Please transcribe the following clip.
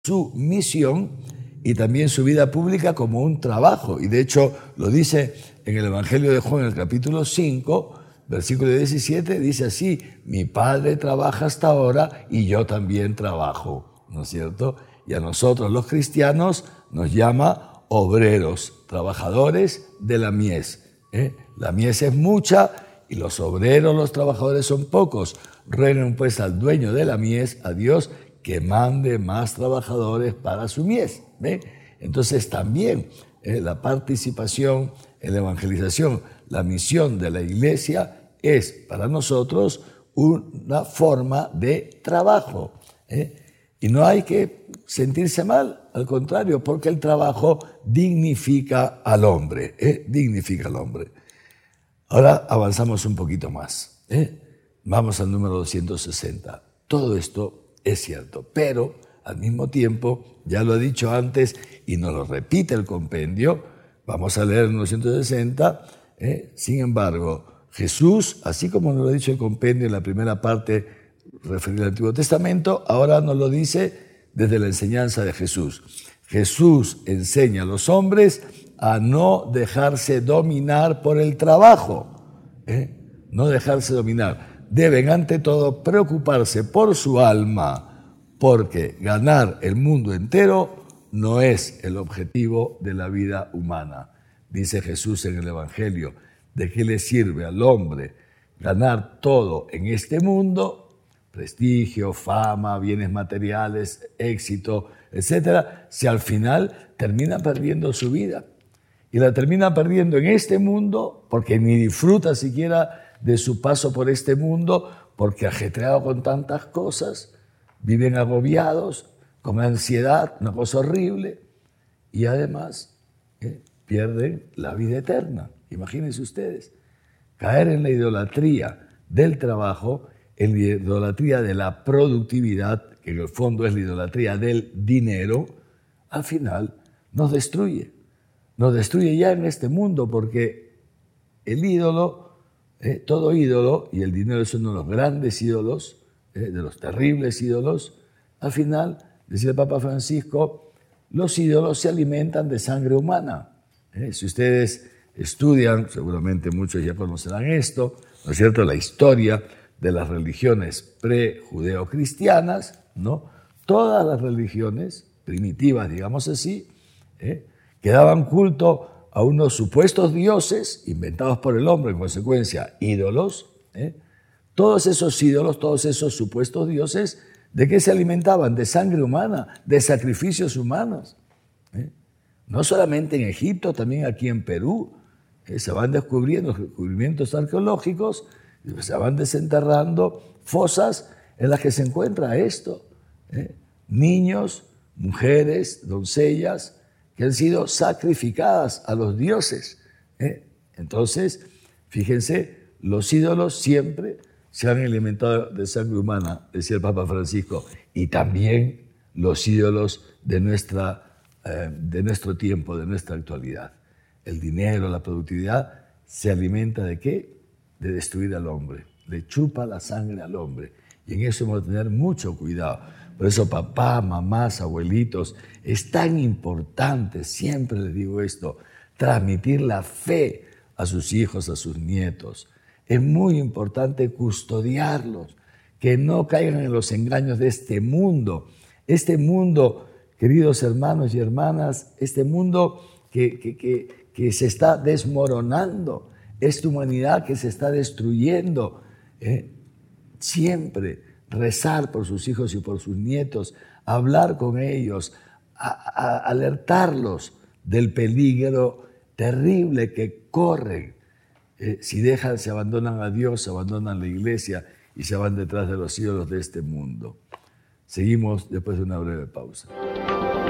su misión y también su vida pública como un trabajo. Y de hecho lo dice en el Evangelio de Juan, en el capítulo 5, versículo 17, dice así: mi Padre trabaja hasta ahora y yo también trabajo, ¿no es cierto? Y a nosotros los cristianos nos llama obreros, trabajadores de la mies. La mies es mucha y los obreros, los trabajadores son pocos. Rueguen pues al dueño de la mies, a Dios, que mande más trabajadores para su mies. Entonces también la participación en la evangelización, la misión de la iglesia es para nosotros una forma de trabajo. Y no hay que sentirse mal, al contrario, porque el trabajo dignifica al hombre. Dignifica al hombre. Ahora avanzamos un poquito más. Vamos al número 260. Todo esto es cierto, pero al mismo tiempo, ya lo he dicho antes y nos lo repite el compendio, vamos a leer el 260, sin embargo, Jesús, así como nos lo ha dicho el compendio en la primera parte referida al Antiguo Testamento, ahora nos lo dice desde la enseñanza de Jesús. Jesús enseña a los hombres a no dejarse dominar por el trabajo, no dejarse dominar. Deben ante todo preocuparse por su alma, porque ganar el mundo entero no es el objetivo de la vida humana. Dice Jesús en el Evangelio: ¿de qué le sirve al hombre ganar todo en este mundo? Prestigio, fama, bienes materiales, éxito, etcétera, si al final termina perdiendo su vida. Y la termina perdiendo en este mundo porque ni disfruta siquiera de su paso por este mundo, porque ajetreado con tantas cosas, viven agobiados, con ansiedad, una cosa horrible, y además pierden la vida eterna. Imagínense ustedes, caer en la idolatría del trabajo, en la idolatría de la productividad, que en el fondo es la idolatría del dinero, al final nos destruye. Nos destruye ya en este mundo, porque el ídolo, todo ídolo, y el dinero es uno de los grandes ídolos, de los terribles ídolos, al final, decía el Papa Francisco, los ídolos se alimentan de sangre humana. Si ustedes estudian, seguramente muchos ya conocerán esto, ¿no es cierto?, la historia de las religiones pre-judeo-cristianas, ¿no? Todas las religiones primitivas, digamos así, que daban culto a unos supuestos dioses inventados por el hombre, en consecuencia, ídolos. Todos esos ídolos, todos esos supuestos dioses, ¿de qué se alimentaban? De sangre humana, de sacrificios humanos. No solamente en Egipto, también aquí en Perú. Se van descubriendo descubrimientos arqueológicos, se van desenterrando fosas en las que se encuentra esto. Niños, mujeres, doncellas, que han sido sacrificadas a los dioses. Entonces, fíjense, los ídolos siempre se han alimentado de sangre humana, decía el Papa Francisco, y también los ídolos de nuestro tiempo, de nuestra actualidad. El dinero, la productividad, se alimenta ¿de qué? De destruir al hombre. Le chupa la sangre al hombre. Y en eso hemos de tener mucho cuidado. Por eso papá, mamás, abuelitos, es tan importante, siempre les digo esto, transmitir la fe a sus hijos, a sus nietos. Es muy importante custodiarlos, que no caigan en los engaños de este mundo. Este mundo, queridos hermanos y hermanas, este mundo que se está desmoronando, esta humanidad que se está destruyendo. Siempre rezar por sus hijos y por sus nietos, hablar con ellos, alertarlos del peligro terrible que corren si se abandonan a Dios, se abandonan la iglesia y se van detrás de los ídolos de este mundo. Seguimos después de una breve pausa.